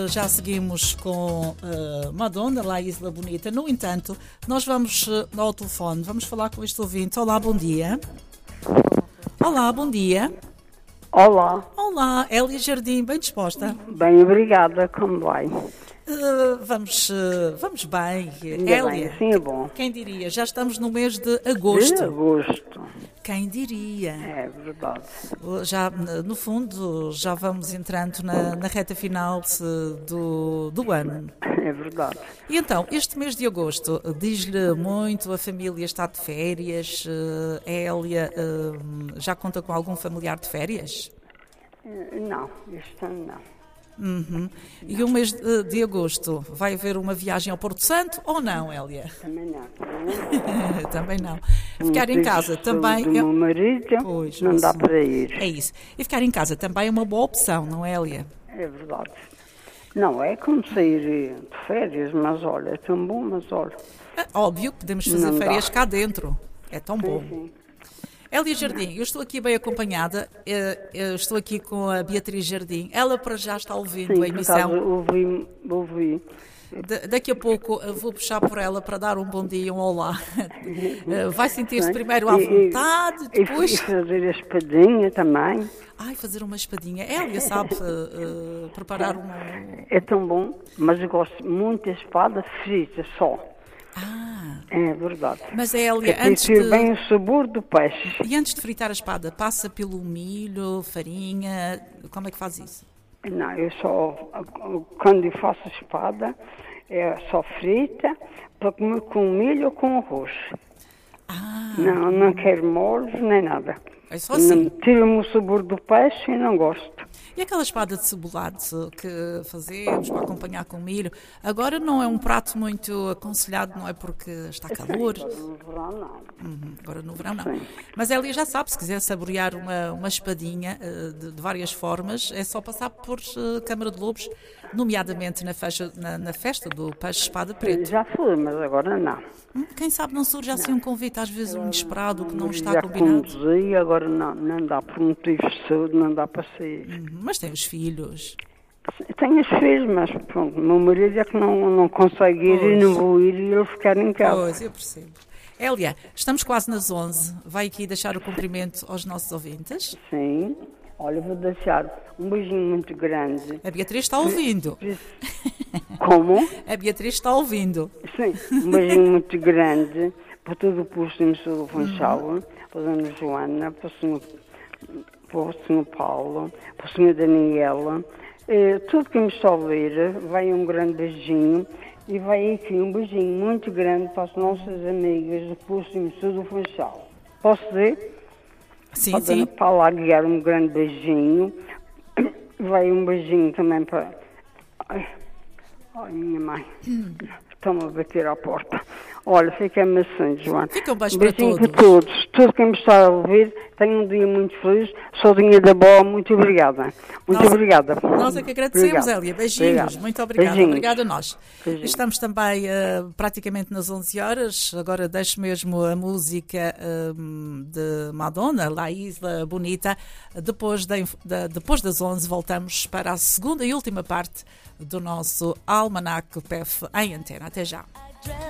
Já seguimos com Madonna, La Isla Bonita. No entanto, nós vamos ao telefone, vamos falar com este ouvinte. Olá, bom dia. Olá, bom dia. Olá. Olá, Hélia Jardim, bem disposta? Bem, obrigada. Como vai? Vamos bem. Ainda Hélia, bem, assim é bom. quem diria? Já estamos no mês de agosto. De agosto. Quem diria? É verdade. Já, no fundo, já vamos entrando na reta final do ano. É verdade. E então, este mês de agosto, diz-lhe muito, a família está de férias, a Hélia já conta com algum familiar de férias? Não, este ano não. Uhum. E o mês de agosto, vai haver uma viagem ao Porto Santo ou não, Hélia? Também não. Também não. Ficar em casa também... Do meu marido, Pois, não dá para ir. É isso. E ficar em casa também é uma boa opção, não é, Hélia? É verdade. Não é como sair de férias, mas olha, é tão bom, mas olha. Óbvio que podemos fazer Não férias dá. cá dentro. É tão bom. Sim. Hélia Jardim, eu estou aqui bem acompanhada, eu estou aqui com a Beatriz Jardim, ela para já está ouvindo Sim, a emissão. por acaso ouvi. Daqui a pouco vou puxar por ela para dar um bom dia, um olá. Vai sentir-se primeiro à vontade, depois... E fazer a espadinha também. Ai, fazer uma espadinha. Hélia sabe preparar uma... É tão bom, mas eu gosto muito da espada frita só. É verdade. Mas Hélia, Porque antes tira de... bem o sabor do peixe. E antes de fritar a espada, passa pelo milho, farinha, como é que faz isso? Não, eu só, quando eu faço espada, é só frita para comer com milho ou com arroz. Não quero molhos nem nada. É só assim. Tira-me o sabor do peixe e não gosto. E aquela espada de cebolado que fazemos para acompanhar com milho, agora não é um prato muito aconselhado, não é porque está calor? Agora no verão não. Agora no verão não. Sim. Mas Hélia já sabe, se quiser saborear uma espadinha de várias formas, é só passar por Câmara de Lobos, nomeadamente na festa do peixe espada preto. Já fui, mas agora não. Quem sabe não surge assim um convite, às vezes um inesperado que não está Já combinado. conduzi, agora não dá, por motivos de saúde, não dá para sair. Mas tem os filhos. Tenho os filhos, mas pronto, o meu marido é que não consegue ir e não vou ir e ele ficar em casa. Pois, eu percebo. Hélia, estamos quase nas 11. Vai aqui deixar o cumprimento aos nossos ouvintes? Sim. Olha, vou deixar um beijinho muito grande. A Beatriz está ouvindo. Como? A Beatriz está ouvindo. Sim, um beijinho muito grande para todo o posto de Missão do Funchal, para a Dona Joana, para o Sr. Paulo, para a Sra. Daniela. Tudo que me está a ouvir, vai um grande beijinho e vai aqui um beijinho muito grande para as nossas amigas do posto de Missão do Funchal. Posso dizer? Sim, Para a sim. Dona Paula Aguiar, um grande beijinho. Vai um beijinho também para... Ai, minha mãe. Estão-me a bater à porta. Olha, fica-me assim, Joana. Fica um beijo Beijinho para para todos. Todo quem me está a ouvir, tenha um dia muito feliz. Sozinha da boa, muito obrigada. Muito obrigada. Nós é que agradecemos, Obrigado. Hélia. Beijinhos. Obrigado. Muito obrigada. Beijinhos. Obrigada a nós. Beijinhos. Estamos também praticamente nas 11 horas. Agora deixo mesmo a música de Madonna, La Isla Bonita. Depois das 11 voltamos para a segunda e última parte do nosso Almanac PEF em antena. Até já.